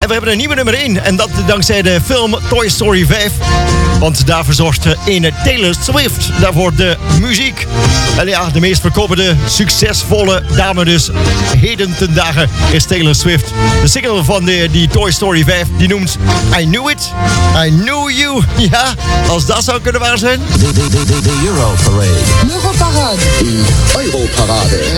we hebben een nieuwe nummer 1. En dat dankzij de film Toy Story 5. Want daar verzorgt een Taylor Swift daarvoor de muziek. En ja, de meest verkopende, succesvolle dame dus heden ten dagen is Taylor Swift. De single van die Toy Story 5, die noemt I Knew It, I Knew You. Ja, als dat zou kunnen waar zijn. De Europarade. L'Europarade. Die Europarade.